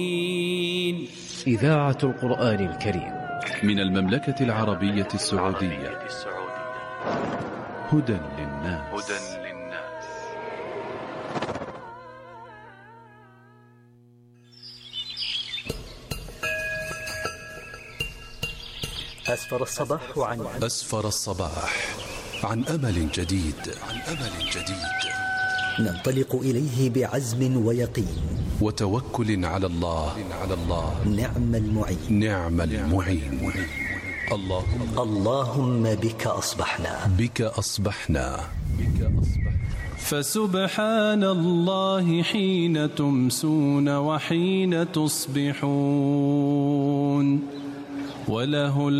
إذاعة القرآن الكريم من المملكة العربية السعودية. هدى للناس. أسفر الصباح عن أمل جديد. ننطلق إليه بعزم ويقين وتوكل على الله. نعم المعين. اللهم بك أصبحنا. فسبحان الله حين تمسون وحين تصبحون، وله